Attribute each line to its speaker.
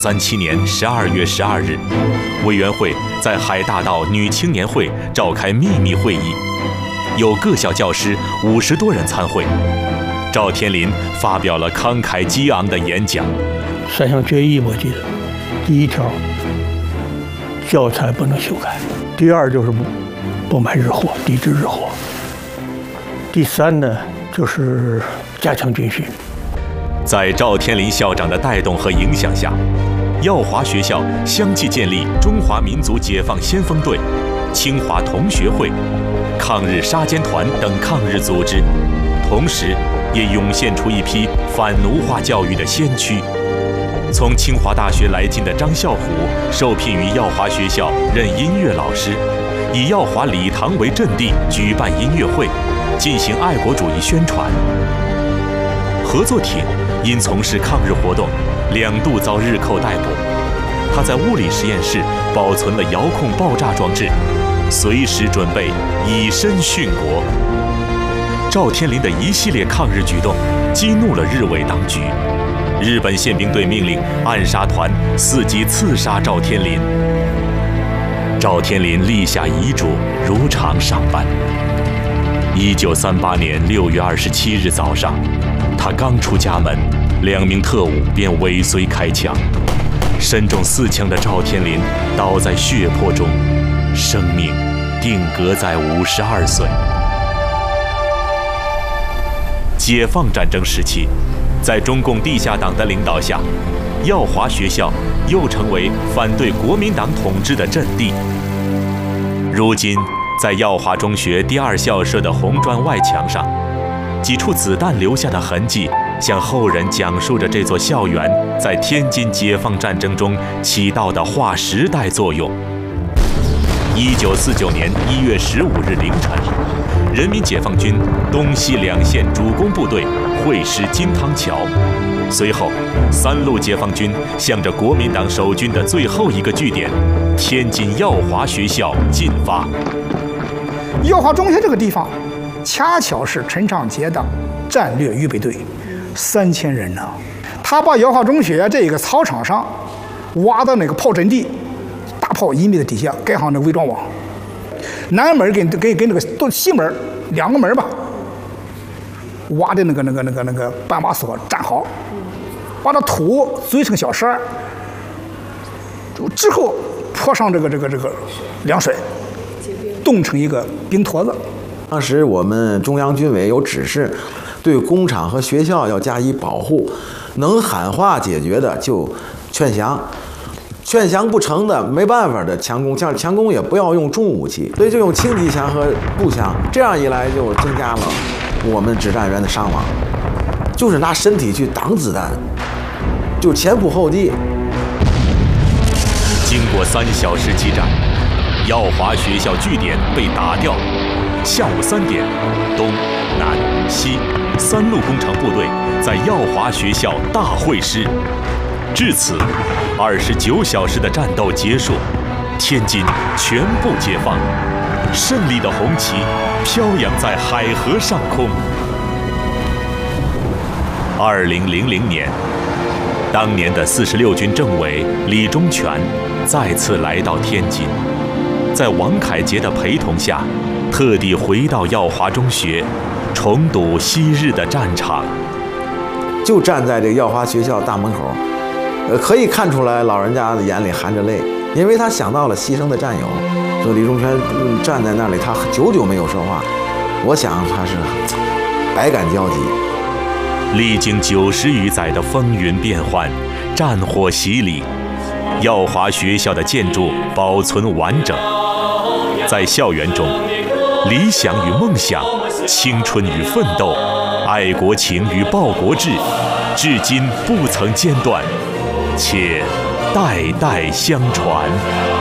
Speaker 1: 1937年12月12日，委员会在海大道女青年会召开秘密会议，有各校教师50多人参会。赵天麟发表了慷慨激昂的演讲。
Speaker 2: 3项决议我记得，第1条，教材不能修改；第2就是不买日货，抵制日货；第3呢就是加强军训。
Speaker 1: 在赵天麟校长的带动和影响下，耀华学校相继建立中华民族解放先锋队、清华同学会、抗日杀奸团等抗日组织，同时也涌现出一批反奴化教育的先驱。从清华大学来晋的张啸虎受聘于耀华学校任音乐老师，以耀华礼堂为阵地举办音乐会，进行爱国主义宣传。合作艇因从事抗日活动2度遭日寇逮捕，他在物理实验室保存了遥控爆炸装置，随时准备以身殉国。赵天麟的一系列抗日举动激怒了日伪当局，日本宪兵队命令暗杀团伺机刺杀赵天麟。赵天麟立下遗嘱，如常上班。1938年6月27日早上，他刚出家门，2名特务便尾随开枪，身中4枪的赵天麟倒在血泊中，生命定格在52岁。解放战争时期，在中共地下党的领导下，耀华学校又成为反对国民党统治的阵地。如今，在耀华中学第2校舍的红砖外墙上，几处子弹留下的痕迹，向后人讲述着这座校园在天津解放战争中起到的划时代作用。1949年1月15日凌晨，人民解放军东西2线主攻部队会师金汤桥，随后3路解放军向着国民党守军的最后一个据点天津耀华学校进发。
Speaker 3: 耀华中学这个地方，恰巧是陈昌杰的战略预备队，3000人呢。他把耀华中学这个操场上挖的那个炮阵地，大炮1米的底下盖上那个伪装网，南门跟那个都西门2个门吧，挖的那个半把锁站好，把那土堆成小山，之后泼上这个凉水，冻成一个冰坨子。
Speaker 4: 当时我们中央军委有指示，对工厂和学校要加以保护，能喊话解决的就劝降，劝降不成的没办法的强攻，强攻也不要用重武器，所以就用轻机枪和步枪，这样一来就增加了我们指战员的伤亡，就是拿身体去挡子弹，就前仆后继。
Speaker 1: 经过3小时激战，耀华学校据点被打掉。下午3点，东南西3路工程部队在耀华学校大会师。至此，29小时的战斗结束，天津全部解放，胜利的红旗飘扬在海河上空。2000年，当年的46军政委李忠全再次来到天津，在王凯杰的陪同下，特地回到耀华中学，重睹昔日的战场。
Speaker 4: 就站在这个耀华学校大门口，可以看出来老人家的眼里含着泪，因为他想到了牺牲的战友。说李忠全站在那里，他久久没有说话，我想他是百感交集。
Speaker 1: 历经90余载的风云变幻，战火洗礼，耀华学校的建筑保存完整。在校园中，理想与梦想，青春与奋斗，爱国情与报国志，至今不曾间断，且代代相传。